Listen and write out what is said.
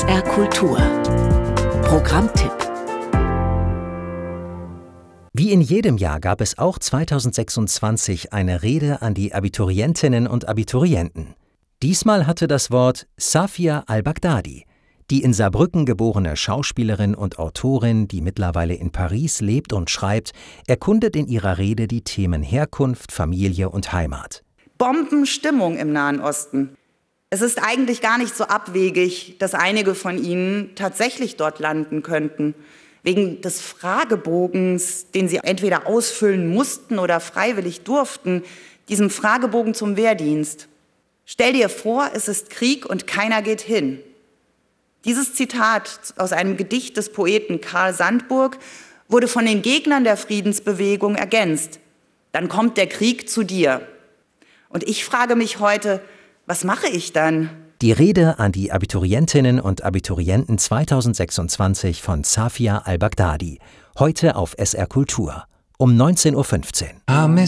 SR Kultur. Programmtipp. Wie in jedem Jahr gab es auch 2026 eine Rede an die Abiturientinnen und Abiturienten. Diesmal hatte das Wort Safia al-Baghdadi. Die in Saarbrücken geborene Schauspielerin und Autorin, die mittlerweile in Paris lebt und schreibt, erkundet in ihrer Rede die Themen Herkunft, Familie und Heimat. Bombenstimmung im Nahen Osten. Es ist eigentlich gar nicht so abwegig, dass einige von Ihnen tatsächlich dort landen könnten. Wegen des Fragebogens, den Sie entweder ausfüllen mussten oder freiwillig durften, diesem Fragebogen zum Wehrdienst. Stell dir vor, es ist Krieg und keiner geht hin. Dieses Zitat aus einem Gedicht des Poeten Karl Sandburg wurde von den Gegnern der Friedensbewegung ergänzt. Dann kommt der Krieg zu dir. Und ich frage mich heute, was mache ich dann? Die Rede an die Abiturientinnen und Abiturienten 2026 von Safia al-Baghdadi. Heute auf SR Kultur um 19:15 Uhr.